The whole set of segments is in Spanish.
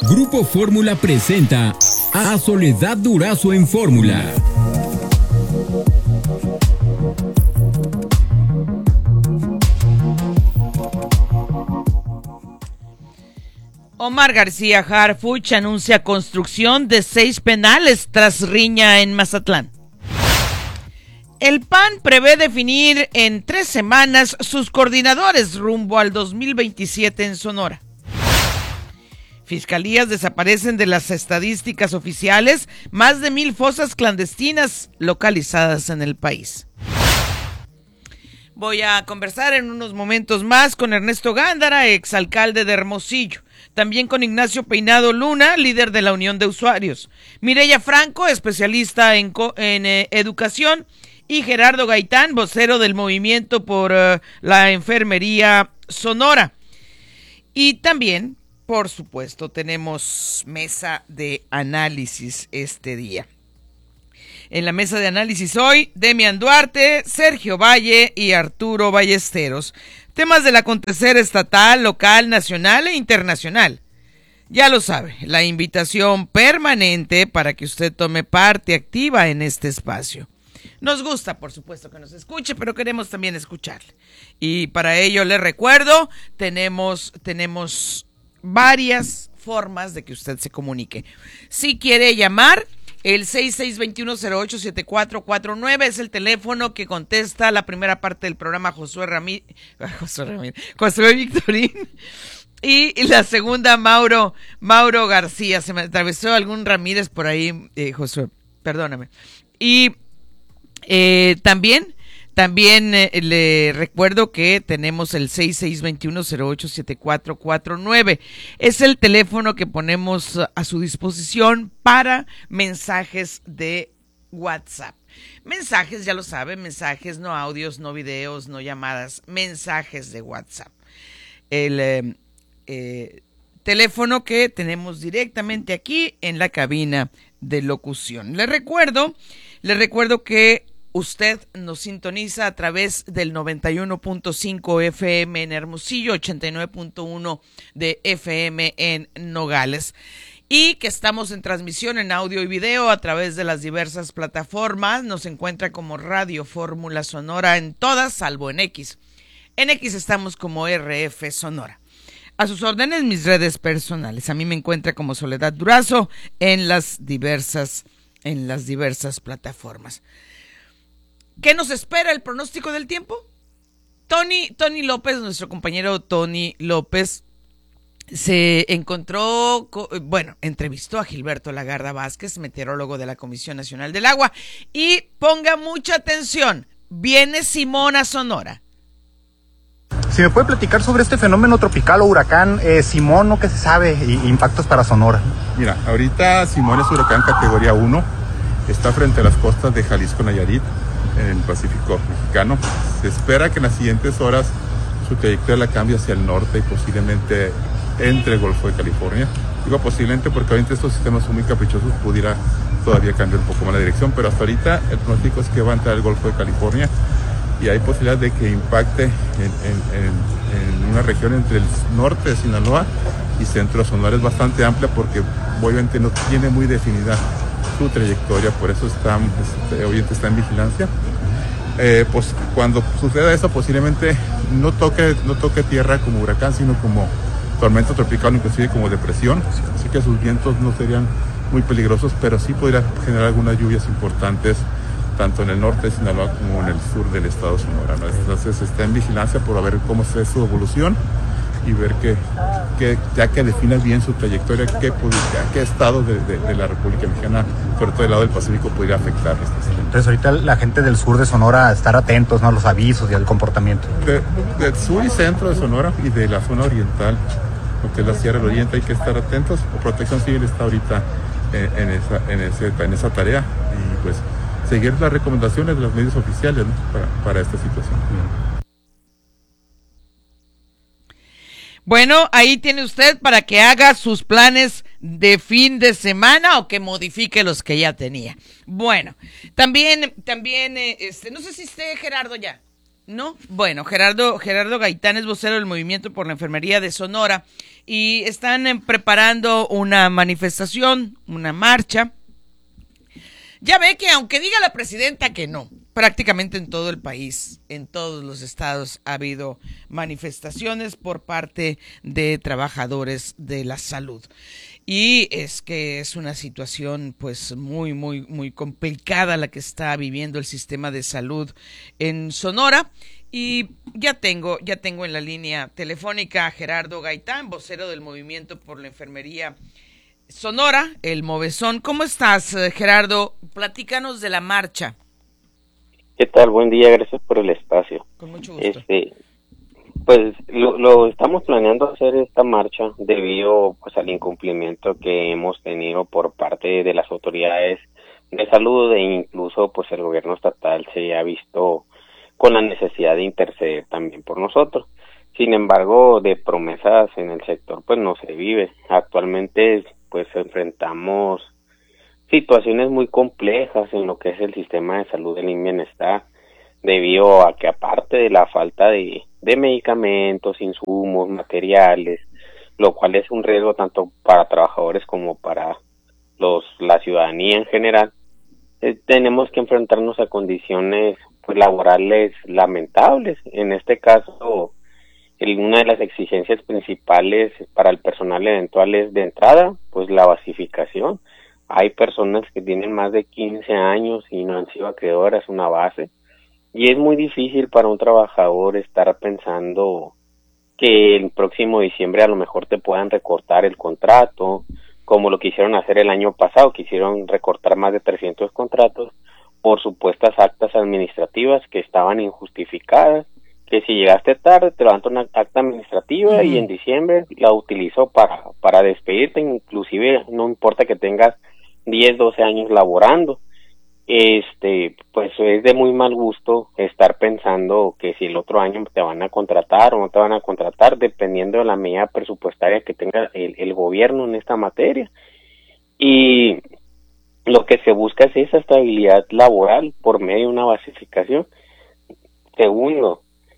Grupo Fórmula presenta a Soledad Durazo en Fórmula. Omar García Harfuch anuncia construcción de 6 penales tras riña en Mazatlán. El PAN prevé definir en 3 semanas sus coordinadores rumbo al 2027 en Sonora. Fiscalías desaparecen de las estadísticas oficiales más de 1,000 fosas clandestinas localizadas en el país. Voy a conversar en unos momentos más con Ernesto Gándara, exalcalde de Hermosillo. También con Ignacio Peinado Luna, líder de la Unión de Usuarios. Mireya Franco, especialista en educación. Y Gerardo Gaitán, vocero del Movimiento por la Enfermería Sonora. Y también, por supuesto, tenemos mesa de análisis este día. En la mesa de análisis hoy, Demian Duarte, Sergio Valle y Arturo Ballesteros. Temas del acontecer estatal, local, nacional e internacional. Ya lo sabe, la invitación permanente para que usted tome parte activa en este espacio. Nos gusta, por supuesto, que nos escuche, pero queremos también escucharle. Y para ello les recuerdo, tenemos varias formas de que usted se comunique. Si quiere llamar, el 6621-087449 es el teléfono que contesta la primera parte del programa Josué Victorín. Y la segunda, Mauro García. Se me atravesó algún Ramírez por ahí, Josué, perdóname. Y también le recuerdo que tenemos el 6621-087449. Es el teléfono que ponemos a su disposición para mensajes de WhatsApp. Mensajes, ya lo saben, mensajes, no audios, no videos, no llamadas, mensajes de WhatsApp. El teléfono que tenemos directamente aquí en la cabina de locución. Le recuerdo que usted nos sintoniza a través del 91.5 FM en Hermosillo, 89.1 de FM en Nogales. Y que estamos en transmisión en audio y video a través de las diversas plataformas. Nos encuentra como Radio Fórmula Sonora en todas, salvo en X. En X estamos como RF Sonora. A sus órdenes, mis redes personales. A mí me encuentra como Soledad Durazo en las diversas plataformas. ¿Qué nos espera el pronóstico del tiempo? Tony López, nuestro compañero Tony López, se encontró, entrevistó a Gilberto Lagarda Vázquez, meteorólogo de la Comisión Nacional del Agua, y ponga mucha atención, viene Simón a Sonora. Si me puede platicar sobre este fenómeno tropical o huracán Simón, ¿no? ¿Qué se sabe? Y impactos para Sonora. Mira, ahorita Simón es huracán categoría 1, está frente a las costas de Jalisco, Nayarit, en el Pacífico mexicano. Se espera que en las siguientes horas su trayectoria la cambie hacia el norte y posiblemente entre el Golfo de California. Digo posiblemente porque ahorita estos sistemas son muy caprichosos, pudiera todavía cambiar un poco más la dirección, pero hasta ahorita el pronóstico es que va a entrar el Golfo de California y hay posibilidad de que impacte en una región entre el norte de Sinaloa y centro de Sonora. Es bastante amplia porque obviamente no tiene muy definida su trayectoria, por eso obviamente está en vigilancia. Pues cuando suceda eso posiblemente no toque tierra como huracán, sino como tormenta tropical, inclusive como depresión, así que sus vientos no serían muy peligrosos, pero sí podría generar algunas lluvias importantes tanto en el norte de Sinaloa como en el sur del estado de Sonora, ¿no? Entonces está en vigilancia por ver cómo es su evolución y ver que ya que defina bien su trayectoria, qué estado de la República Mexicana, sobre todo del lado del Pacífico, podría afectar. Entonces ahorita la gente del sur de Sonora estar atentos, ¿no?, a los avisos y al comportamiento. Del sur y centro de Sonora y de la zona oriental, lo que es la Sierra del Oriente, hay que estar atentos. Protección Civil está ahorita en esa tarea y pues seguir las recomendaciones de los medios oficiales, ¿no?, para esta situación. Bueno, ahí tiene usted para que haga sus planes de fin de semana o que modifique los que ya tenía. Bueno, también, no sé si esté Gerardo ya. ¿No? Bueno, Gerardo Gaitán es vocero del Movimiento por la Enfermería de Sonora y están preparando una manifestación, una marcha. Ya ve que aunque diga la presidenta que no, prácticamente en todo el país, en todos los estados ha habido manifestaciones por parte de trabajadores de la salud. Y es que es una situación pues muy complicada la que está viviendo el sistema de salud en Sonora. Y ya tengo en la línea telefónica a Gerardo Gaitán, vocero del Movimiento por la Enfermería Sonora, el Movesón. ¿Cómo estás, Gerardo? Platícanos de la marcha. ¿Qué tal? Buen día, gracias por el espacio. Con mucho gusto. Pues lo estamos planeando hacer esta marcha debido pues al incumplimiento que hemos tenido por parte de las autoridades de salud e incluso pues el gobierno estatal se ha visto con la necesidad de interceder también por nosotros. Sin embargo, de promesas en el sector pues no se vive. Actualmente pues enfrentamos situaciones muy complejas en lo que es el sistema de salud del bienestar, debido a que aparte de la falta de medicamentos, insumos, materiales, lo cual es un riesgo tanto para trabajadores como para la ciudadanía en general, tenemos que enfrentarnos a condiciones pues laborales lamentables. En este caso, una de las exigencias principales para el personal eventual es de entrada, pues la basificación. Hay personas que tienen más de 15 años y no han sido acreedoras a una base, y es muy difícil para un trabajador estar pensando que el próximo diciembre a lo mejor te puedan recortar el contrato, como lo quisieron hacer el año pasado, quisieron recortar más de 300 contratos por supuestas actas administrativas que estaban injustificadas, que si llegaste tarde te levantan una acta administrativa y en diciembre la utilizó para despedirte, inclusive no importa que tengas 10, 12 años laborando. Pues es de muy mal gusto estar pensando que si el otro año te van a contratar o no te van a contratar, dependiendo de la medida presupuestaria que tenga el gobierno en esta materia. Y lo que se busca es esa estabilidad laboral por medio de una basificación. Segundo,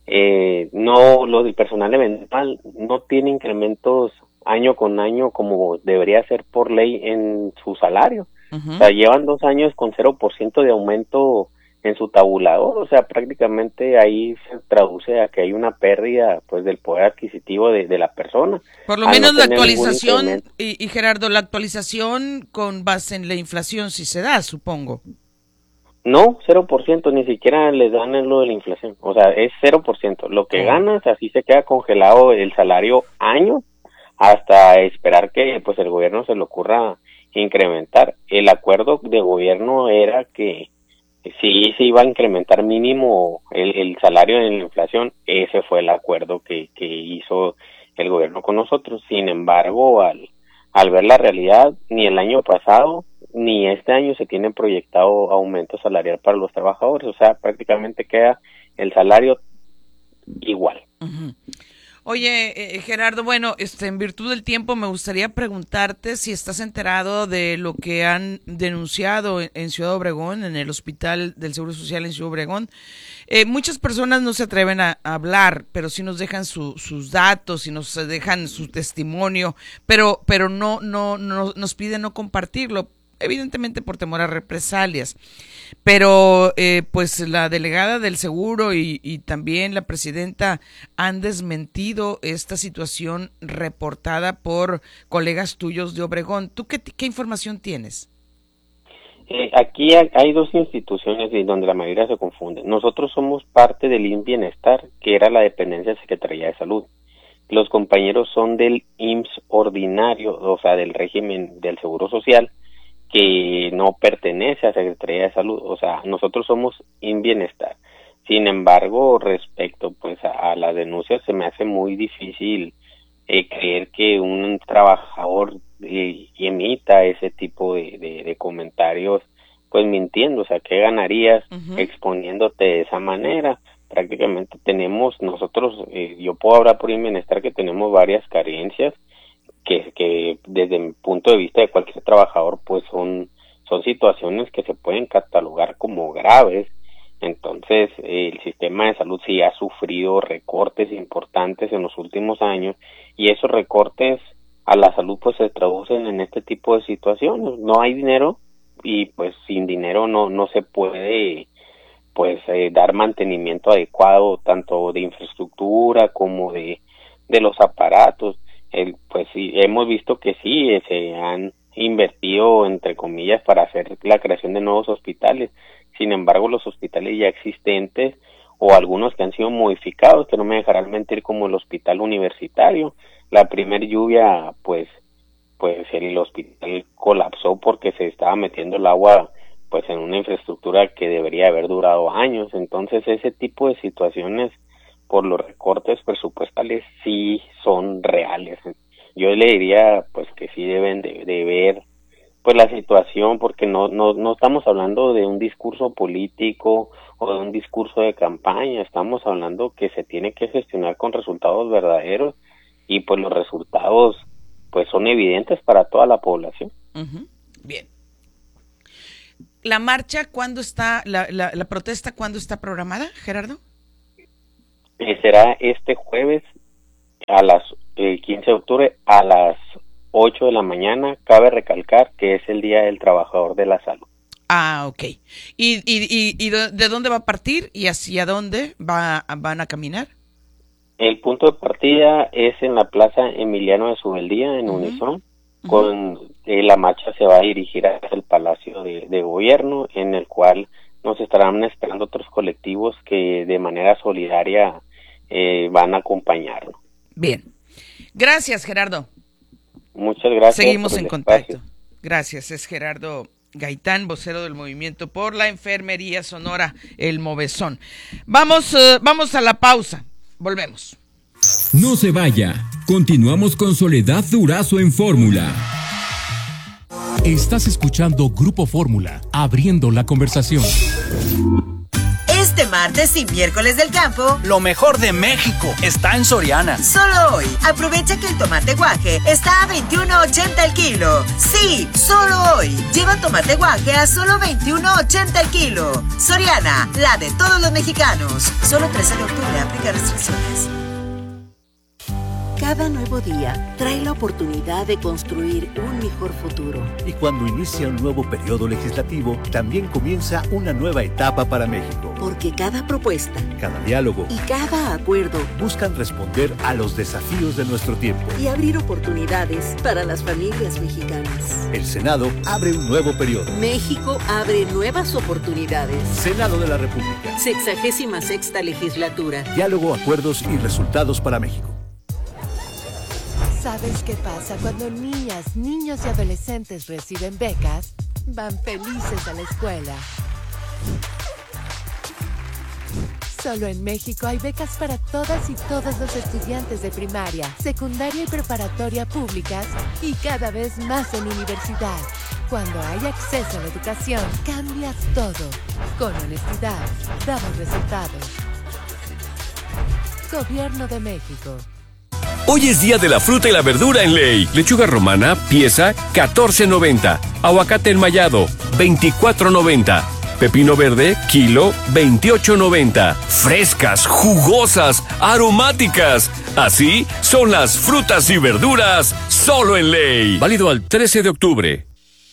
lo del personal eventual no tiene incrementos año con año como debería ser por ley en su salario. O sea, llevan 2 años con 0% de aumento en su tabulador, o sea, prácticamente ahí se traduce a que hay una pérdida pues del poder adquisitivo de la persona. Por lo menos la actualización, y Gerardo, la actualización con base en la inflación sí se da, supongo. No, 0%, ni siquiera les dan lo de la inflación, o sea, es 0%. Lo que ganas, así se queda congelado el salario año hasta esperar que pues el gobierno se le ocurra incrementar. El acuerdo de gobierno era que sí se iba a incrementar mínimo el salario en la inflación. Ese fue el acuerdo que hizo el gobierno con nosotros. Sin embargo, al ver la realidad, ni el año pasado ni este año se tiene proyectado aumento salarial para los trabajadores. O sea, prácticamente queda el salario igual. Oye, Gerardo, bueno, en virtud del tiempo me gustaría preguntarte si estás enterado de lo que han denunciado en Ciudad Obregón, en el Hospital del Seguro Social en Ciudad Obregón. Muchas personas no se atreven a hablar, pero sí nos dejan sus datos y nos dejan su testimonio, pero no nos piden no compartirlo, evidentemente por temor a represalias. Pero pues la delegada del seguro y también la presidenta han desmentido esta situación reportada por colegas tuyos de Obregón. ¿Tú qué información tienes? Aquí hay 2 instituciones y donde la mayoría se confunde. Nosotros somos parte del IMSS Bienestar, que era la dependencia de Secretaría de Salud. Los compañeros son del IMSS ordinario, o sea, del régimen del Seguro Social, que no pertenece a Secretaría de Salud. O sea, nosotros somos IMSS Bienestar. Sin embargo, respecto pues a las denuncias, se me hace muy difícil creer que un trabajador emita ese tipo de comentarios, pues mintiendo. O sea, ¿qué ganarías exponiéndote de esa manera? Prácticamente tenemos nosotros, yo puedo hablar por IMSS Bienestar, que tenemos varias carencias que desde mi punto de vista de cualquier trabajador pues son situaciones que se pueden catalogar como graves, Entonces, el sistema de salud sí ha sufrido recortes importantes en los últimos años, y esos recortes a la salud pues se traducen en este tipo de situaciones. No hay dinero, y pues sin dinero no se puede pues dar mantenimiento adecuado, tanto de infraestructura como de los aparatos. Pues sí, hemos visto que sí se han invertido, entre comillas, para hacer la creación de nuevos hospitales. Sin embargo, los hospitales ya existentes, o algunos que han sido modificados, que no me dejarán mentir, como el hospital universitario, la primer lluvia pues el hospital colapsó porque se estaba metiendo el agua pues en una infraestructura que debería haber durado años. Entonces, ese tipo de situaciones por los recortes presupuestales sí son reales. Yo le diría pues que sí deben de ver pues la situación, porque no estamos hablando de un discurso político o de un discurso de campaña, estamos hablando que se tiene que gestionar con resultados verdaderos, y pues los resultados pues son evidentes para toda la población. Uh-huh. Bien. ¿La marcha cuándo está, la protesta cuándo está programada, Gerardo? Será este jueves a las 15 de octubre a las 8 de la mañana. Cabe recalcar que es el Día del Trabajador de la Salud. Ah, ok. ¿Y de dónde va a partir y hacia dónde van a caminar? El punto de partida es en la Plaza Emiliano de Subeldía, en Unison. Con la marcha se va a dirigir hacia el Palacio de Gobierno, en el cual nos estarán esperando otros colectivos que de manera solidaria van a acompañarnos. Bien. Gracias, Gerardo. Muchas gracias. Seguimos en contacto. Gracias. Es Gerardo Gaitán, vocero del Movimiento por la Enfermería Sonora, el Movesón. Vamos a la pausa. Volvemos. No se vaya. Continuamos con Soledad Durazo en Fórmula. Estás escuchando Grupo Fórmula, abriendo la conversación. Este martes y miércoles del campo, lo mejor de México está en Soriana. Solo hoy, aprovecha que el tomate guaje está a $21.80 el kilo. Sí, solo hoy. Lleva tomate guaje a solo $21.80 el kilo. Soriana, la de todos los mexicanos. Solo 13 de octubre, aplica restricciones. Cada nuevo día trae la oportunidad de construir un mejor futuro. Y cuando inicia un nuevo periodo legislativo, también comienza una nueva etapa para México. Porque cada propuesta, cada diálogo y cada acuerdo buscan responder a los desafíos de nuestro tiempo y abrir oportunidades para las familias mexicanas. El Senado abre un nuevo periodo. México abre nuevas oportunidades. Senado de la República. 66ª legislatura. Diálogo, acuerdos y resultados para México. ¿Sabes qué pasa cuando niñas, niños y adolescentes reciben becas? Van felices a la escuela. Solo en México hay becas para todas y todos los estudiantes de primaria, secundaria y preparatoria públicas, y cada vez más en universidad. Cuando hay acceso a la educación, cambias todo. Con honestidad, damos resultados. Gobierno de México. Hoy es día de la fruta y la verdura en Ley. Lechuga romana, pieza, $14.90. Aguacate enmayado, $24.90. Pepino verde, kilo, $28.90. Frescas, jugosas, aromáticas. Así son las frutas y verduras, solo en Ley. Válido al 13 de octubre.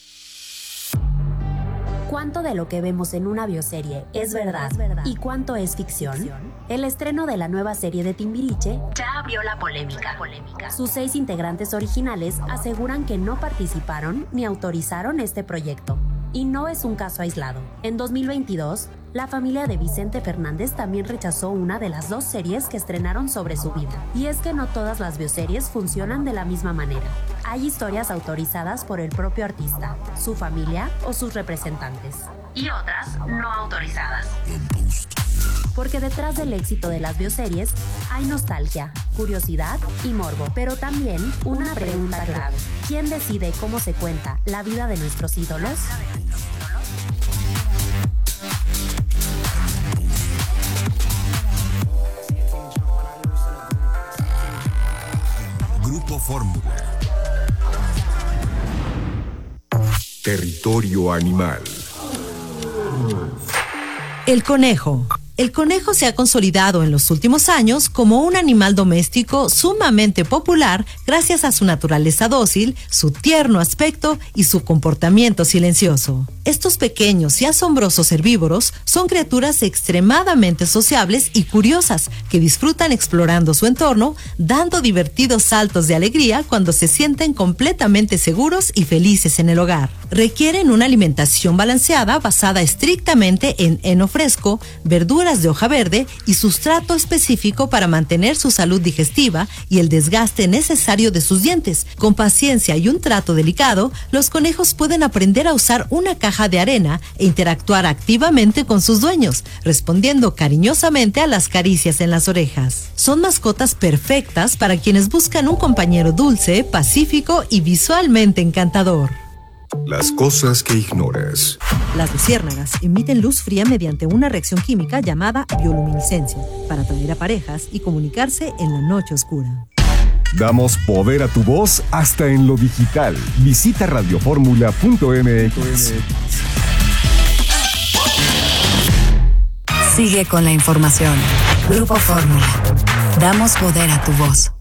¿Cuánto de lo que vemos en una bioserie es verdad y cuánto es ficción? El estreno de la nueva serie de Timbiriche ya abrió la polémica. Sus 6 integrantes originales aseguran que no participaron ni autorizaron este proyecto. Y no es un caso aislado. En 2022, la familia de Vicente Fernández también rechazó una de las 2 series que estrenaron sobre su vida. Y es que no todas las bioseries funcionan de la misma manera. Hay historias autorizadas por el propio artista, su familia o sus representantes. Y otras no autorizadas. Porque detrás del éxito de las bioseries hay nostalgia, curiosidad y morbo. Pero también una pregunta clave. ¿Quién decide cómo se cuenta la vida de nuestros ídolos? Grupo Fórmula. Territorio Animal. El conejo. El conejo se ha consolidado en los últimos años como un animal doméstico sumamente popular gracias a su naturaleza dócil, su tierno aspecto y su comportamiento silencioso. Estos pequeños y asombrosos herbívoros son criaturas extremadamente sociables y curiosas que disfrutan explorando su entorno, dando divertidos saltos de alegría cuando se sienten completamente seguros y felices en el hogar. Requieren una alimentación balanceada basada estrictamente en heno fresco, verduras de hoja verde y sustrato específico para mantener su salud digestiva y el desgaste necesario de sus dientes. Con paciencia y un trato delicado, los conejos pueden aprender a usar una caja de arena e interactuar activamente con sus dueños, respondiendo cariñosamente a las caricias en las orejas. Son mascotas perfectas para quienes buscan un compañero dulce, pacífico y visualmente encantador. Las cosas que ignoras. Las luciérnagas emiten luz fría mediante una reacción química llamada bioluminiscencia para atraer a parejas y comunicarse en la noche oscura. Damos poder a tu voz hasta en lo digital. Visita radioformula.mx. Sigue con la información. Grupo Fórmula. Damos poder a tu voz.